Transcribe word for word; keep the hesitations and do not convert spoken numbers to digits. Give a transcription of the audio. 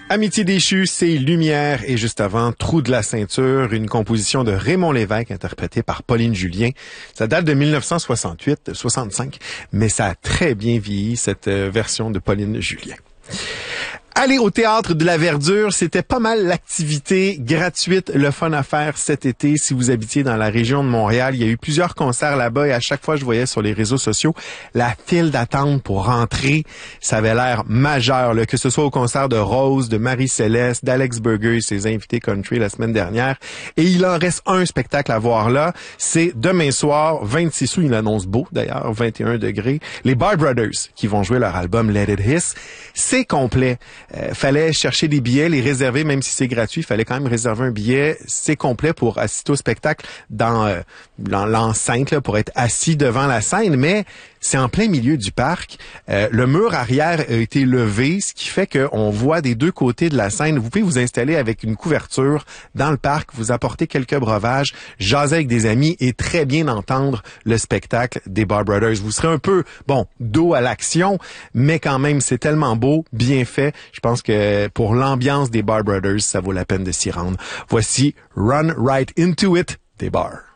Amitié déchue, c'est Lumière et juste avant, Trou de la ceinture, une composition de Raymond Lévesque interprétée par Pauline Julien. Ça date de mille neuf cent soixante-huit, soixante-cinq, mais ça a très bien vieilli, cette version de Pauline Julien. Aller au Théâtre de la Verdure, c'était pas mal l'activité gratuite, le fun à faire cet été si vous habitiez dans la région de Montréal. Il y a eu plusieurs concerts là-bas et à chaque fois je voyais sur les réseaux sociaux la file d'attente pour rentrer. Ça avait l'air majeur, là, que ce soit au concert de Rose, de Marie-Céleste, d'Alex Burger et ses invités country la semaine dernière. Et il en reste un spectacle à voir là. C'est demain soir, vingt-six août, il annonce beau d'ailleurs, vingt et un degrés. Les Bar Brothers qui vont jouer leur album Let It Hiss. C'est complet. Euh, fallait chercher des billets, les réserver, même si c'est gratuit, fallait quand même réserver un billet. C'est complet pour assister au spectacle dans, euh, dans l'enceinte, là, pour être assis devant la scène, mais c'est en plein milieu du parc. Euh, le mur arrière a été levé, ce qui fait qu'on voit des deux côtés de la scène. Vous pouvez vous installer avec une couverture dans le parc, vous apporter quelques breuvages, jaser avec des amis et très bien entendre le spectacle des Bar Brothers. Vous serez un peu, bon, dos à l'action, mais quand même, c'est tellement beau, bien fait. Je pense que pour l'ambiance des Bar Brothers, ça vaut la peine de s'y rendre. Voici Run Right Into It des Bar.